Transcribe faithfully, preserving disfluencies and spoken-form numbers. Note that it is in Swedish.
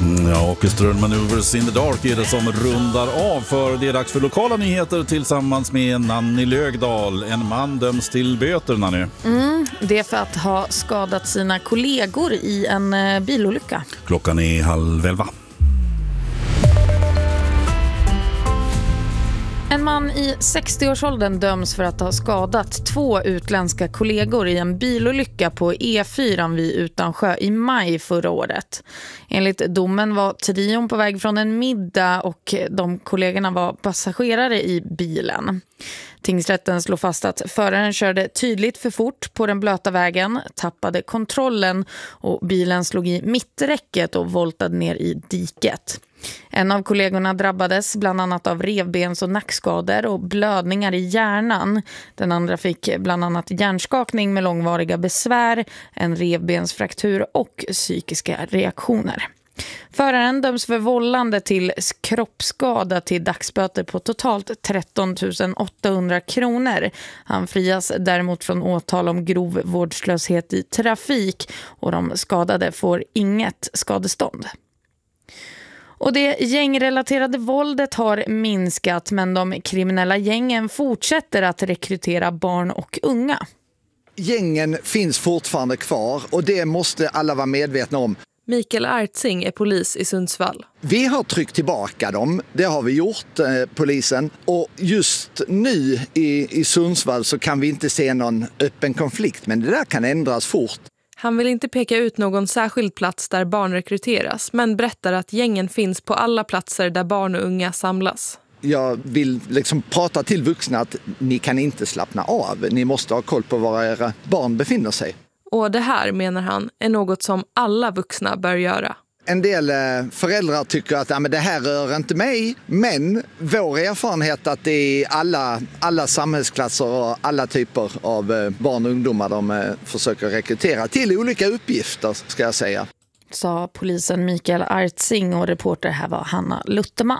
Ja, Orchestral Maneuvers in the Dark är det som rundar av, för det är dags för lokala nyheter tillsammans med Nanny Lögdal. En man döms till böter, Nanny. Mm, det är för att ha skadat sina kollegor i en eh, bilolycka. Klockan är halv elva. En man i sextioårsåldern döms för att ha skadat två utländska kollegor i en bilolycka på E fyra vid Utansjö i maj förra året. Enligt domen var trion på väg från en middag och de kollegorna var passagerare i bilen. Tingsrätten slår fast att föraren körde tydligt för fort på den blöta vägen, tappade kontrollen och bilen slog i mitträcket och voltade ner i diket. En av kollegorna drabbades bland annat av revbens- och nackskador och blödningar i hjärnan. Den andra fick bland annat hjärnskakning med långvariga besvär, en revbensfraktur och psykiska reaktioner. Föraren döms för vållande till kroppsskada till dagsböter på totalt tretton tusen åttahundra kronor. Han frias däremot från åtal om grov vårdslöshet i trafik och de skadade får inget skadestånd. Och det gängrelaterade våldet har minskat, men de kriminella gängen fortsätter att rekrytera barn och unga. Gängen finns fortfarande kvar och det måste alla vara medvetna om. Mikael Artsing är polis i Sundsvall. Vi har tryckt tillbaka dem, det har vi gjort, eh, polisen. Och just nu i, i Sundsvall så kan vi inte se någon öppen konflikt, men det där kan ändras fort. Han vill inte peka ut någon särskild plats där barn rekryteras, men berättar att gängen finns på alla platser där barn och unga samlas. Jag vill liksom prata till vuxna att ni kan inte slappna av. Ni måste ha koll på var era barn befinner sig. Och det här, menar han, är något som alla vuxna bör göra. En del föräldrar tycker att ja, men det här rör inte mig, men vår erfarenhet att det är alla, alla samhällsklasser och alla typer av barn och ungdomar de försöker rekrytera till olika uppgifter, ska jag säga. Sa polisen Mikael Artsing, och reporter här var Hanna Lutterman.